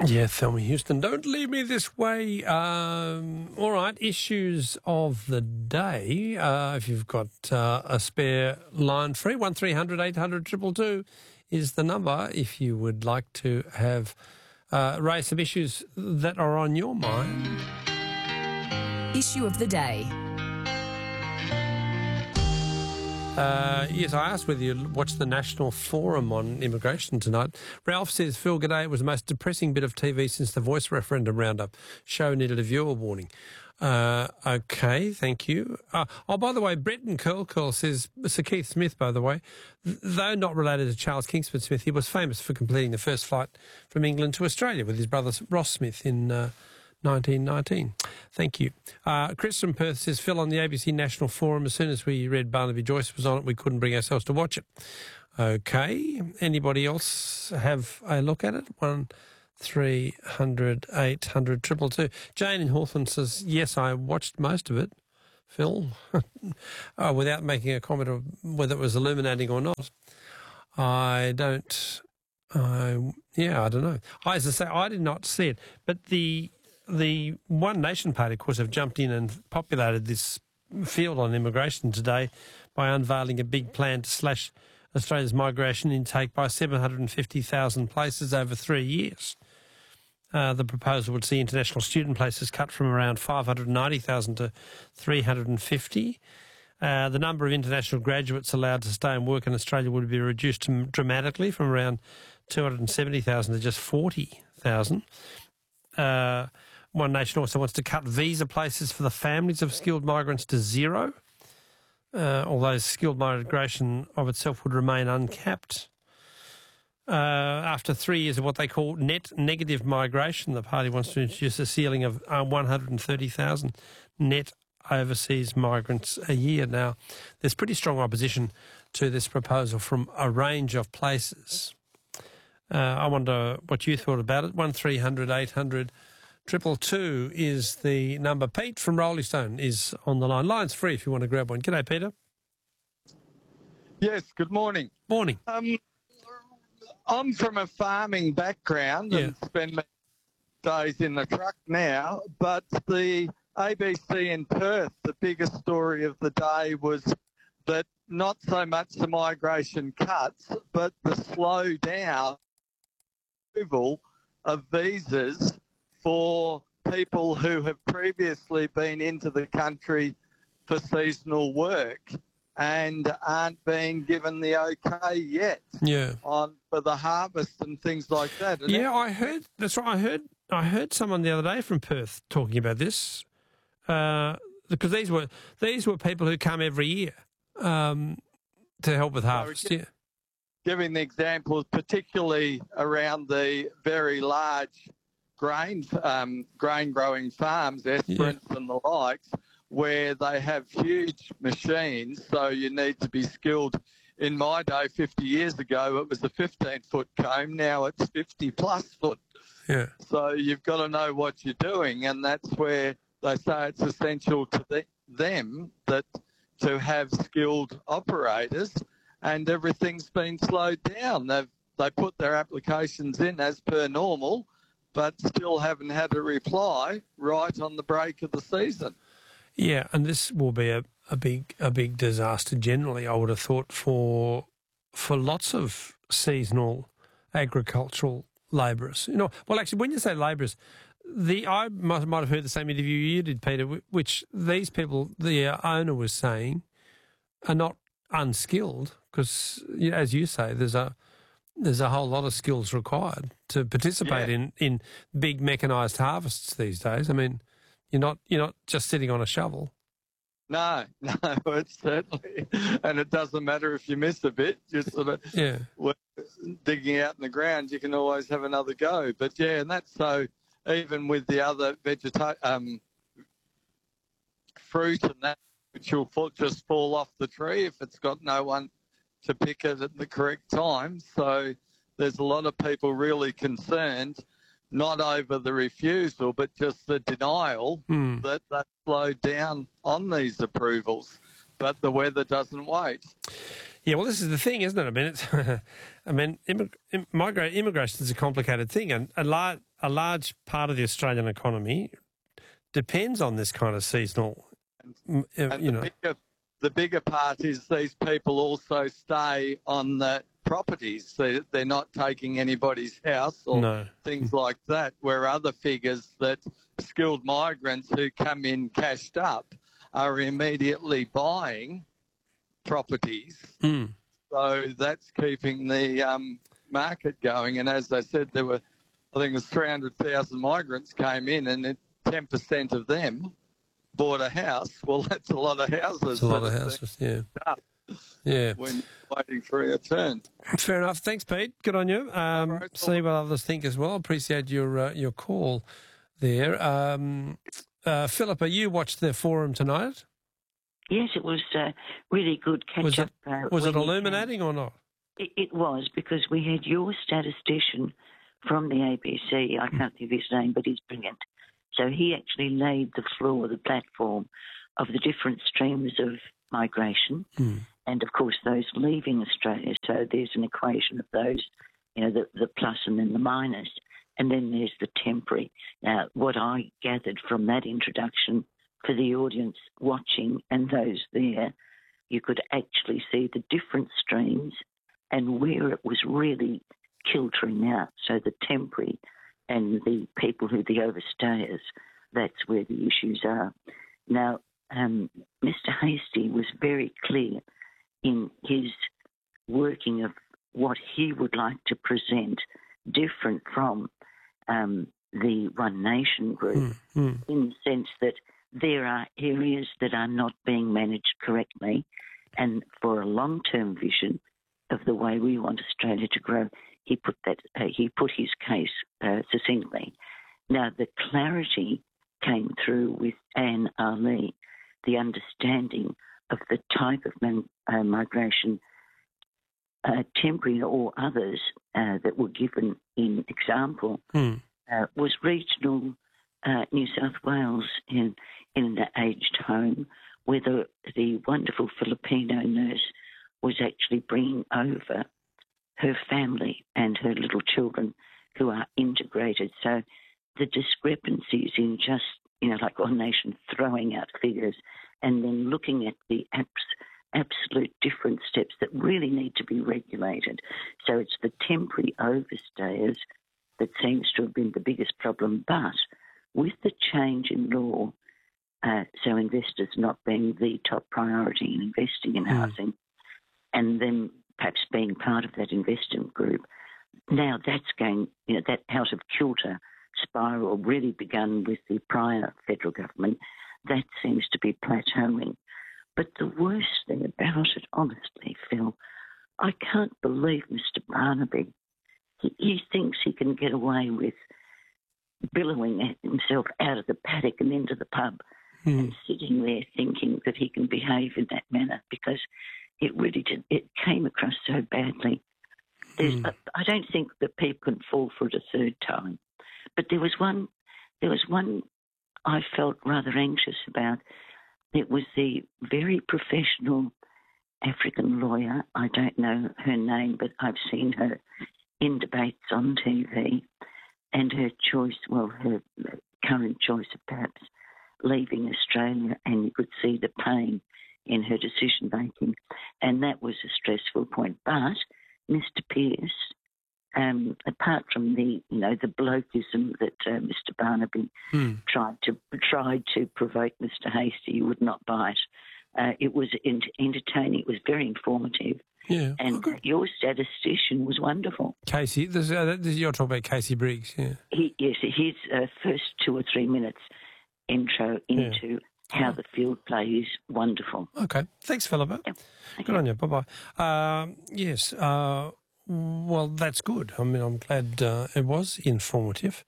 Yeah, Thelma Houston, don't leave me this way. All right, issues of the day. If you've got a spare line free, 1300 800 222 is the number if you would like to have raise some issues that are on your mind. Issue of the day. Yes, I asked whether you watched the National Forum on immigration tonight. Ralph says, Phil, g'day, it was the most depressing bit of TV since the Voice referendum roundup. Show needed a viewer warning. Okay, thank you. By the way, Brenton Curl says, Sir Keith Smith, by the way, though not related to Charles Kingsford Smith, he was famous for completing the first flight from England to Australia with his brother Ross Smith in 1919. Thank you. Chris from Perth says, Phil, on the ABC National Forum, as soon as we read Barnaby Joyce was on it, we couldn't bring ourselves to watch it. Okay. Anybody else have a look at it? 1300 800 222. Jane in Hawthorne says, yes, I watched most of it, Phil, without making a comment of whether it was illuminating or not. I don't know. As I say, I did not see it, but the One Nation Party, of course, have jumped in and populated this field on immigration today by unveiling a big plan to slash Australia's migration intake by 750,000 places over 3 years. The proposal would see international student places cut from around 590,000 to 350. The number of international graduates allowed to stay and work in Australia would be reduced dramatically from around 270,000 to just 40,000. One Nation also wants to cut visa places for the families of skilled migrants to zero, although skilled migration of itself would remain uncapped. After 3 years of what they call net negative migration, the party wants to introduce a ceiling of 130,000 net overseas migrants a year. Now, there's pretty strong opposition to this proposal from a range of places. I wonder what you thought about it. 1300 800 222 is the number. Pete from Rolling Stone is on the line. Line's free if you want to grab one. G'day, Peter. Yes, good morning. Morning. I'm from a farming background and spend my days in the truck now, but the ABC in Perth, the biggest story of the day was that not so much the migration cuts, but the slow down approval of visas for people who have previously been into the country for seasonal work and aren't being given the okay yet for the harvest and things like that. And I heard, that's right, I heard someone the other day from Perth talking about this, because these were people who come every year to help with harvest. Giving the examples, particularly around the very large grain growing farms, Esperance and the likes, where they have huge machines, so you need to be skilled. In my day, 50 years ago, it was a 15-foot comb. Now it's 50-plus foot. Yeah. So you've got to know what you're doing, and that's where they say it's essential to them that to have skilled operators, and everything's been slowed down. They put their applications in as per normal, but still haven't had a reply right on the break of the season. Yeah, and this will be a big disaster generally, I would have thought, for lots of seasonal agricultural labourers. You know, well, actually, when you say labourers, I might have heard the same interview you did, Peter, which these people, the owner was saying, are not unskilled because, as you say, there's a whole lot of skills required to participate in big mechanised harvests these days. I mean, you're not just sitting on a shovel. No, it's certainly, and it doesn't matter if you miss a bit. You're sort of digging out in the ground. You can always have another go. But and that's so. Even with the other fruit and that, which will just fall off the tree if it's got no one to pick it at the correct time. So there's a lot of people really concerned, not over the refusal, but just the denial that slowed down on these approvals. But the weather doesn't wait. Yeah, well, this is the thing, isn't it? I mean, it's, immigration is a complicated thing, and a large part of the Australian economy depends on this kind of seasonal. The bigger part is these people also stay on the properties. They're not taking anybody's house or things like that, where other figures that skilled migrants who come in cashed up are immediately buying properties. So that's keeping the market going. And as I said, I think it was 300,000 migrants came in, and 10% of them bought a house. Well, that's a lot of houses. It's a lot of houses, yeah. When waiting for a turn. Fair enough. Thanks, Pete. Good on you. See what others think as well. Appreciate your call there. Philippa, you watched the forum tonight? Yes, it was really good catch-up. Was it illuminating or not? It was, because we had your statistician from the ABC. I can't think of his name, but he's brilliant. So he actually laid the floor, the platform of the different streams of migration and, of course, those leaving Australia. So there's an equation of those, the plus and then the minus, and then there's the temporary. Now, what I gathered from that introduction for the audience watching and those there, you could actually see the different streams and where it was really kiltering out. So the temporary and the people who the overstayers, that's where the issues are. Now, Mr. Hastie was very clear in his working of what he would like to present, different from the One Nation group, in the sense that there are areas that are not being managed correctly, and for a long-term vision of the way we want Australia to grow, he put his case succinctly. Now, the clarity came through with Anne Ali, the understanding of the type of migration, temporary or others, that were given in example, was regional New South Wales in an aged home, where the wonderful Filipino nurse was actually bringing over her family and her little children who are integrated. So the discrepancies in just, like One Nation throwing out figures and then looking at the absolute different steps that really need to be regulated. So it's the temporary overstayers that seems to have been the biggest problem. But with the change in law, so investors not being the top priority in investing in housing, and then perhaps being part of that investment group, now that's going, that out of kilter spiral really begun with the prior federal government. That seems to be plateauing. But the worst thing about it, honestly, Phil, I can't believe Mr. Barnaby. He thinks he can get away with billowing himself out of the paddock and into the pub and sitting there thinking that he can behave in that manner, because it really did. It came across so badly. I don't think that people can fall for it a third time. But there was one I felt rather anxious about. It was the very professional African lawyer. I don't know her name, but I've seen her in debates on TV, and her choice, her current choice of perhaps leaving Australia, and you could see the pain in her decision making, and that was a stressful point. But Mr. Pearce, apart from the blokeism that Mr. Barnaby tried to provoke Mr. Hastie, you would not buy it. It was entertaining. It was very informative. Yeah, and your statistician was wonderful. Casey, you're talking about Casey Briggs, yeah. His first 2 or 3 minutes intro into how the field play is wonderful. Okay, thanks, Philippa. Yeah. Okay. Good on you. Bye-bye. Yes. Well, that's good. I mean, I'm glad it was informative.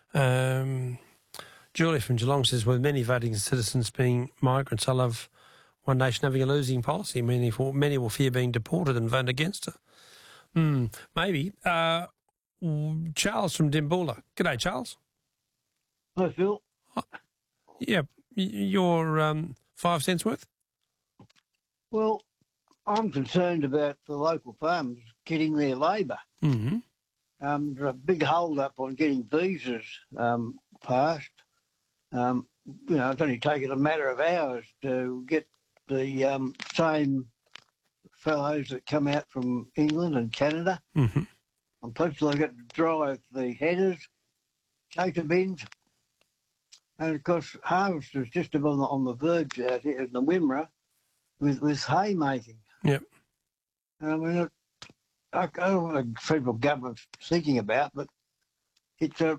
Julie from Geelong says, with many voting citizens being migrants, I love One Nation having a losing policy. Many will fear being deported and vote against her. Maybe. Charles from Dimboola. G'day, Charles. Hi, Phil. Yeah, your 5 cents worth? Well, I'm concerned about the local farmers getting their labour. Mm-hmm. There's a big hold up on getting visas passed. It's only taken a matter of hours to get the same fellows that come out from England and Canada. Mm-hmm. And people have got to drive the headers, take the bins. And of course, harvest is just about on the verge out here in the Wimmera with hay making. Yep. I mean, I don't know what the federal government's thinking about, but it's a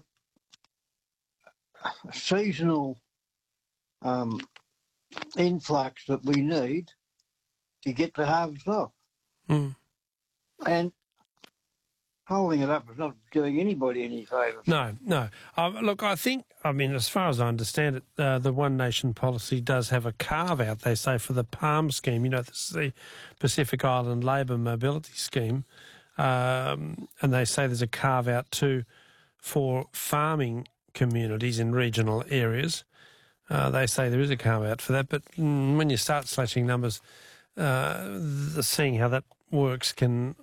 seasonal influx that we need to get the harvest off. Mm. And holding it up is not doing anybody any favours. No. Look, as far as I understand it, the One Nation policy does have a carve-out, they say, for the PALM scheme. This is the Pacific Island Labour Mobility Scheme. And they say there's a carve-out too for farming communities in regional areas. They say there is a carve-out for that. But when you start slashing numbers, seeing how that works can